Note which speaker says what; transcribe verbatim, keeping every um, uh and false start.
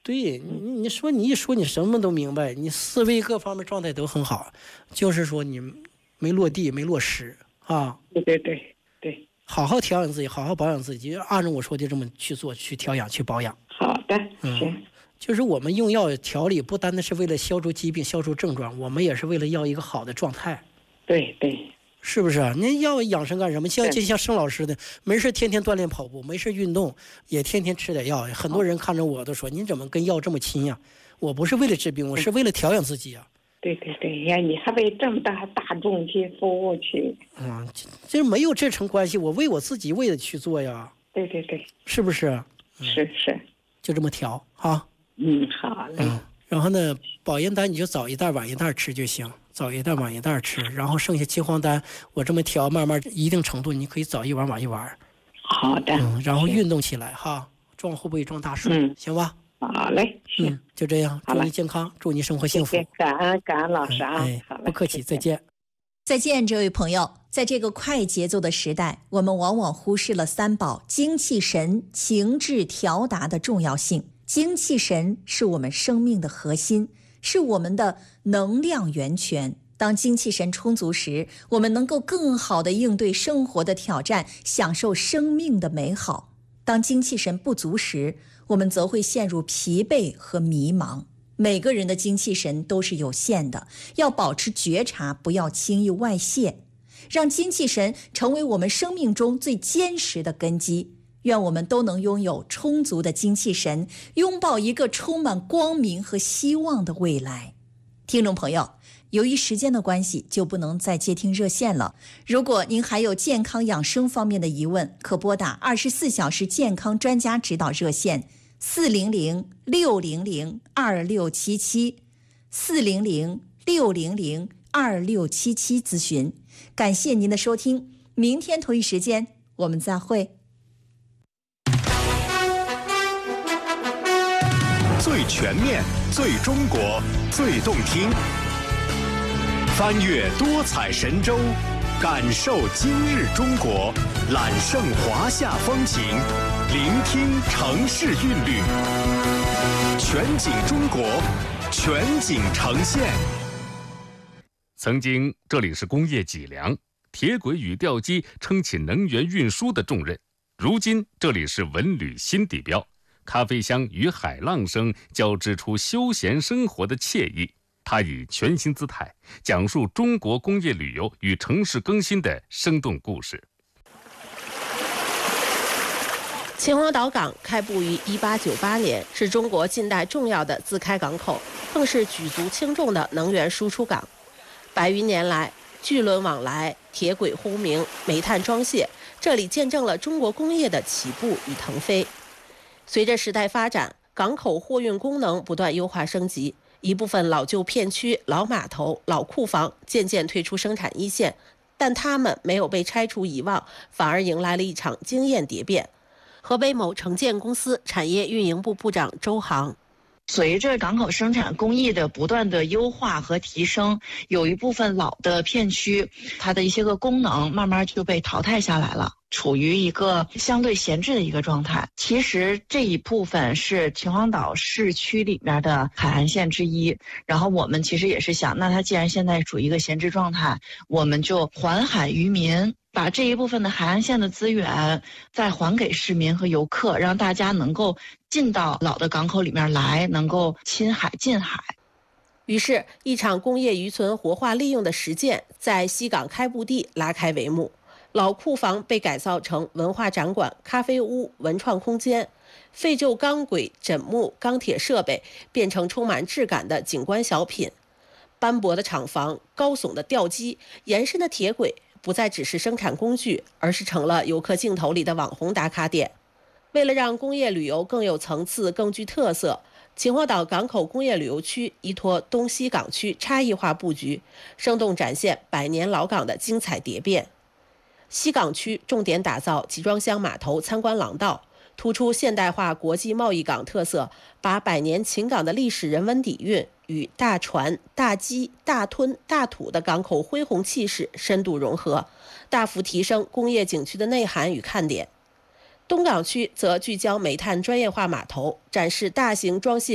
Speaker 1: 对，你你说你一说你什么都明白，你思维各方面状态都很好，就是说你没落地没落实啊。
Speaker 2: 对对对对，
Speaker 1: 好好调养自己，好好保养自己，按照我说的这么去做，去调养，去保养。
Speaker 2: 好的，
Speaker 1: 嗯，
Speaker 2: 行。
Speaker 1: 就是我们用药调理，不单单是为了消除疾病、消除症状，我们也是为了要一个好的状态。
Speaker 2: 对对。
Speaker 1: 是不是啊？您要养生干什么？像就像盛老师的，没事天天锻炼跑步，没事运动，也天天吃点药。很多人看着我都说：“您怎么跟药这么亲呀？”我不是为了治病，我是为了调养自己呀。
Speaker 2: 对对对呀，你还为这么大大众去服务去。
Speaker 1: 嗯，这没有这层关系，我为我自己为了去做呀。
Speaker 2: 对对对，
Speaker 1: 是不是？
Speaker 2: 嗯、是是，
Speaker 1: 就这么调啊。
Speaker 2: 嗯，好嘞。
Speaker 1: 嗯，然后呢，保元丹你就早一袋晚一袋吃就行。早一袋晚一袋吃，然后剩下青黄丹我这么调，慢慢一定程度你可以早一碗晚一碗。
Speaker 2: 好的。
Speaker 1: 嗯，然后运动起来哈，壮后背壮大树，嗯，行吧？
Speaker 2: 好嘞，
Speaker 1: 嗯，就这样，祝你健康，祝你生活幸福。
Speaker 2: 谢谢，感恩感恩老师啊，
Speaker 1: 哎，不客气，再见。
Speaker 3: 再见，这位朋友。在这个快节奏的时代，我们往往忽视了三宝精气神情志调达的重要性。精气神是我们生命的核心，是我们的能量源泉。当精气神充足时，我们能够更好地应对生活的挑战，享受生命的美好。当精气神不足时，我们则会陷入疲惫和迷茫。每个人的精气神都是有限的，要保持觉察，不要轻易外泄，让精气神成为我们生命中最坚实的根基。愿我们都能拥有充足的精气神，拥抱一个充满光明和希望的未来。听众朋友，由于时间的关系，就不能再接听热线了。如果您还有健康养生方面的疑问，可拨打二十四小时健康专家指导热线四零零六零零二六七七四零零六零零二六七七咨询。感谢您的收听，明天同一时间我们再会。
Speaker 4: 最全面、最中国、最动听，翻越多彩神州，感受今日中国，揽胜华夏风情，聆听城市韵律，全景中国，全景呈现。
Speaker 5: 曾经这里是工业脊梁，铁轨与吊机撑起能源运输的重任，如今这里是文旅新地标，咖啡香与海浪声交织出休闲生活的惬意。它以全新姿态讲述中国工业旅游与城市更新的生动故事。
Speaker 6: 秦皇岛港开埠于一八九八年，是中国近代重要的自开港口，更是举足轻重的能源输出港。百余年来，巨轮往来，铁轨轰鸣，煤炭装卸，这里见证了中国工业的起步与腾飞。随着时代发展，港口货运功能不断优化升级，一部分老旧片区、老码头、老库房渐渐退出生产一线，但它们没有被拆除遗忘，反而迎来了一场经验蝶变。河北某城建公司产业运营部部长周航。
Speaker 7: 随着港口生产工艺的不断的优化和提升，有一部分老的片区，它的一些个功能慢慢就被淘汰下来了，处于一个相对闲置的一个状态。其实这一部分是秦皇岛市区里面的海岸线之一，然后我们其实也是想，那它既然现在处于一个闲置状态，我们就还海于民，把这一部分的海岸线的资源再还给市民和游客，让大家能够进到老的港口里面来，能够亲海近海。
Speaker 6: 于是，一场工业渔村活化利用的实践在西港开埠地拉开帷幕。老库房被改造成文化展馆、咖啡屋、文创空间，废旧钢轨、枕木、钢铁设备变成充满质感的景观小品。斑驳的厂房、高耸的吊机、延伸的铁轨，不再只是生产工具，而是成了游客镜头里的网红打卡点。为了让工业旅游更有层次、更具特色，秦皇岛港口工业旅游区依托东西港区差异化布局，生动展现百年老港的精彩蝶变。西港区重点打造集装箱码头参观廊道，突出现代化国际贸易港特色，把百年秦港的历史人文底蕴与大船、大机、大吞、大土的港口恢宏气势深度融合，大幅提升工业景区的内涵与看点。东港区则聚焦煤炭专业化码头，展示大型装卸